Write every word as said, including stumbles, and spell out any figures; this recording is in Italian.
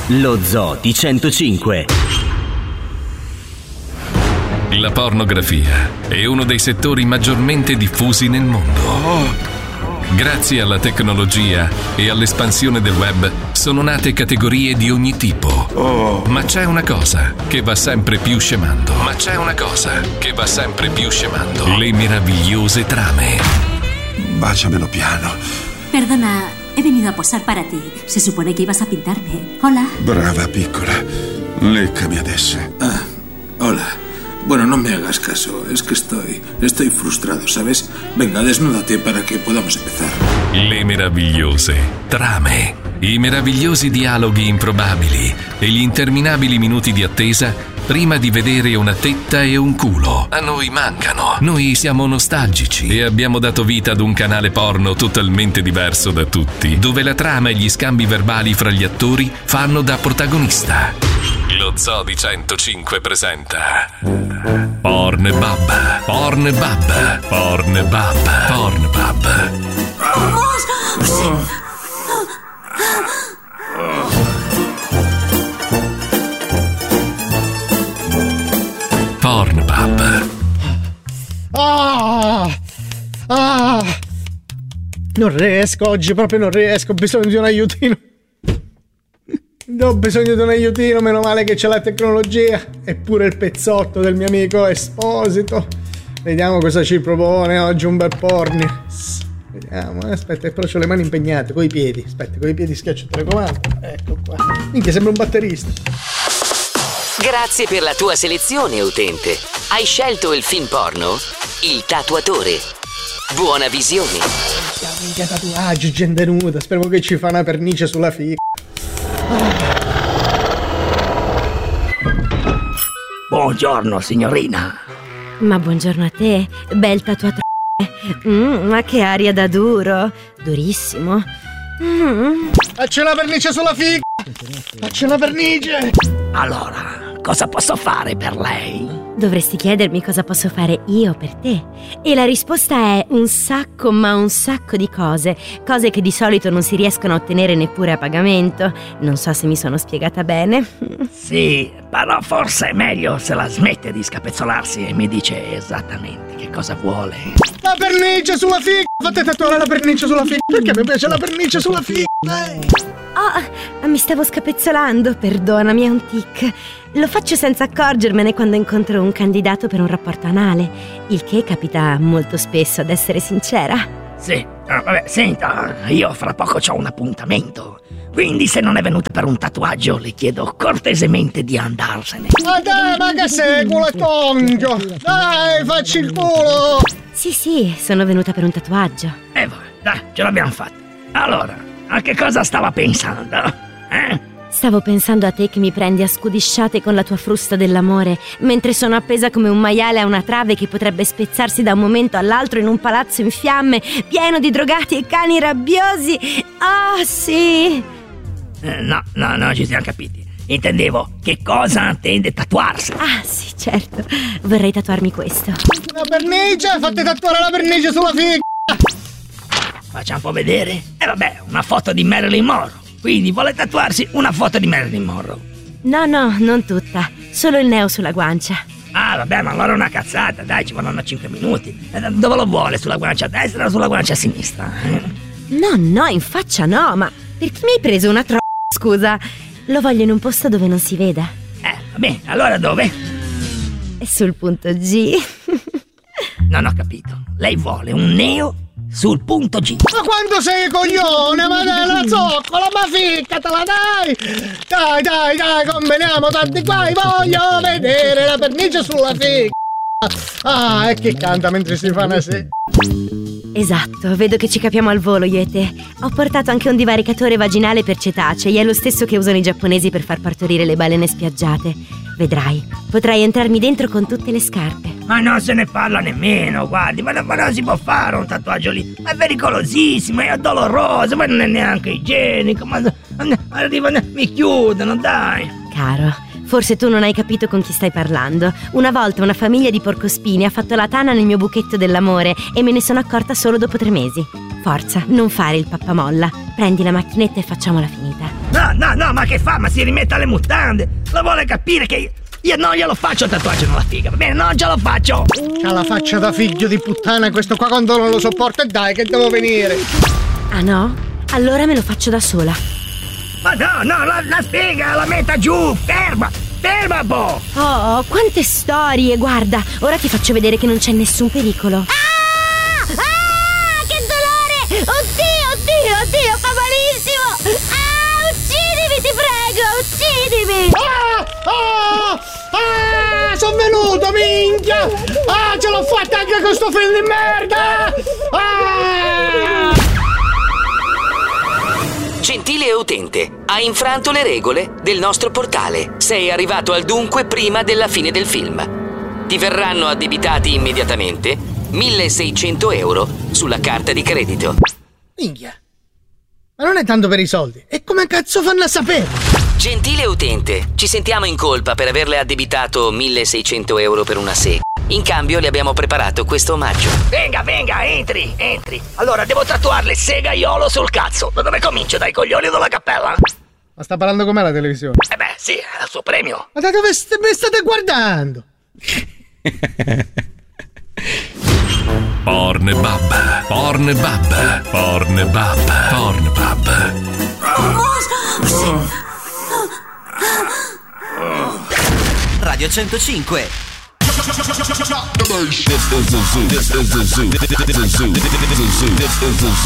Lo Zoo di centocinque. La pornografia è uno dei settori maggiormente diffusi nel mondo. Grazie alla tecnologia e all'espansione del web sono nate categorie di ogni tipo. Ma c'è una cosa che va sempre più scemando. Ma c'è una cosa che va sempre più scemando. Le meravigliose trame. Baciamelo piano. Perdona, he venido a posar para ti. Se supone que ibas a pintarme. Hola. Brava piccola. Léccami adesso. Ah, hola. Bueno, no me hagas caso, es que estoy, estoy frustrado, ¿sabes? Venga, desnúdate para que podamos empezar. Le meravigliose trame, i meravigliosi dialoghi improbabili e gli interminabili minuti di attesa prima di vedere una tetta e un culo. A noi mancano. Noi siamo nostalgici e abbiamo dato vita ad un canale porno totalmente diverso da tutti, dove la trama e gli scambi verbali fra gli attori fanno da protagonista. Lo Zoo di centocinque presenta Pornbub, Pornbub, Pornbub, Pornbub. Pornbub. Ah, ah, non riesco oggi, proprio non riesco, ho bisogno di un aiutino. Ho bisogno di un aiutino, meno male che c'è la tecnologia. Eppure il pezzotto del mio amico Esposito. Vediamo cosa ci propone oggi un bel porni. Vediamo, aspetta, però c'ho le mani impegnate, coi piedi. Aspetta, coi piedi schiaccio il telecomando. Ecco qua. Minchia, sembra un batterista. Grazie per la tua selezione, utente. Hai scelto il film porno? Il tatuatore. Buona visione. Minchia, tatuaggio, gente nuda. Speriamo che ci fa una pernice sulla figa. Buongiorno, signorina. Ma buongiorno a te, bel tatuatore. Mm, ma che aria da duro. Durissimo. Mm. Faccio una vernice sulla figa. Faccio una vernice. Allora, cosa posso fare per lei? Dovresti chiedermi cosa posso fare io per te. E la risposta è un sacco, ma un sacco di cose. Cose che di solito non si riescono a ottenere neppure a pagamento. Non so se mi sono spiegata bene. Sì, però forse è meglio se la smette di scapezzolarsi e mi dice esattamente che cosa vuole. La pernice sulla figa. Fate tatuare la pernice sulla figa. Perché mi piace la pernice sulla figa. Oh, mi stavo scapezzolando, perdonami, è un tic. Lo faccio senza accorgermene quando incontro un candidato per un rapporto anale, il che capita molto spesso, ad essere sincera. Sì, ah, vabbè, senta, io fra poco c'ho un appuntamento, quindi se non è venuta per un tatuaggio le chiedo cortesemente di andarsene. Ma dai, ma che sei, culo tonchio? Dai, facci il culo! Sì, sì, sono venuta per un tatuaggio. E eh, va, dai, ce l'abbiamo fatta. Allora, a che cosa stava pensando? Eh? Stavo pensando a te che mi prendi a scudisciate con la tua frusta dell'amore, mentre sono appesa come un maiale a una trave che potrebbe spezzarsi da un momento all'altro in un palazzo in fiamme, pieno di drogati e cani rabbiosi. Ah, sì! Eh, no, no, no, ci siamo capiti. Intendevo, che cosa intende tatuarsi? Ah, sì, certo. Vorrei tatuarmi questo. Una pernice? Fate tatuare la pernice sulla figa! Facciamo un po' vedere? E eh, vabbè, una foto di Marilyn Monroe. Quindi vuole tatuarsi una foto di Marilyn Monroe. No, no, non tutta. Solo il neo sulla guancia. Ah, vabbè, ma allora è una cazzata. Dai, ci vogliono cinque minuti. E dove lo vuole? Sulla guancia destra o sulla guancia sinistra? No, no, in faccia no, ma perché mi hai preso una tro... Scusa, lo voglio in un posto dove non si veda. Eh, vabbè, allora dove? È sul punto G. Non ho capito. Lei vuole un neo sul punto G. Ma quando sei coglione, ma dai la zoccola, ma ficcatela dai! Dai, dai, dai, combiniamo tanti guai, voglio vedere la pernice sulla figa! Ah, e chi canta mentre si fa una se... Esatto, vedo che ci capiamo al volo io e te. Ho portato anche un divaricatore vaginale per cetacei, è lo stesso che usano i giapponesi per far partorire le balene spiaggiate. Vedrai, potrai entrarmi dentro con tutte le scarpe. Ma non se ne parla nemmeno, guardi, ma, ma non si può fare un tatuaggio lì. È pericolosissimo, è doloroso, ma non è neanche igienico, ma arrivano, mi chiudono, dai. Caro, Forse tu non hai capito con chi stai parlando. Una volta una famiglia di porcospini ha fatto la tana nel mio buchetto dell'amore e me ne sono accorta solo dopo tre mesi. Forza, non fare il pappamolla. Prendi la macchinetta e facciamola finita. No, no, no, ma che fa? Ma si rimetta le mutande. Lo vuole capire che io non glielo faccio il tatuaggio nella figa, va bene? Non ce lo faccio. C'ha la faccia da figlio di puttana questo qua quando non lo sopporto, e dai che devo venire. Ah no? Allora me lo faccio da sola. Ma no, no, la, la spiega, la metta giù, ferma, ferma, boh! Oh, quante storie, guarda, ora ti faccio vedere che non c'è nessun pericolo. Ah! Ah! Che dolore! Oddio, oddio, oddio, fa malissimo! Ah! Uccidimi, ti prego, uccidimi! Ah! Ah! Ah! Sono venuto, minchia! Ah! Ce l'ho fatta anche con sto film di merda! Ah! Gentile utente, hai infranto le regole del nostro portale. Sei arrivato al dunque prima della fine del film. Ti verranno addebitati immediatamente milleseicento euro sulla carta di credito. Minchia. Ma non è tanto per i soldi. E come cazzo fanno a saperlo? Gentile utente, ci sentiamo in colpa per averle addebitato milleseicento euro per una sega. In cambio le abbiamo preparato questo omaggio. Venga, venga, entri, entri. Allora, devo tatuarle segaiolo sul cazzo. Da dove comincio? Dai coglioni o dalla cappella? Ma sta parlando con me la televisione? Eh beh, sì, è il suo premio. Ma da dove st- mi state guardando? Pornbub, Pornbub, Pornbub, Pornbub. Radio centocinque. This is the zoo. This is the zoo. This is the zoo. This is the zoo. This is the zoo.